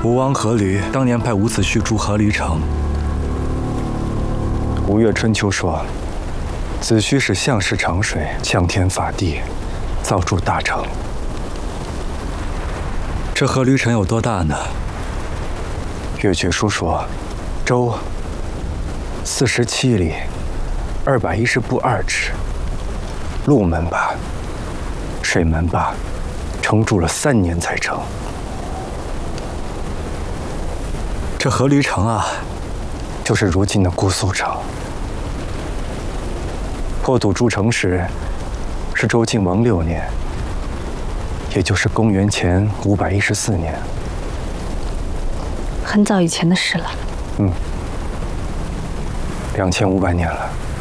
吴王阖闾当年派伍子胥筑阖闾城。吴越春秋说，子胥是相氏长水，向天法地，造筑大城。这阖闾城有多大呢？越绝书说，周47里，210步2尺，路门吧，水门吧，城筑了3年才成。这阖闾城啊，就是如今的姑苏城。破土筑城时，是周晋王6年，也就是公元前514年。 很早以前的事了。 2500年了。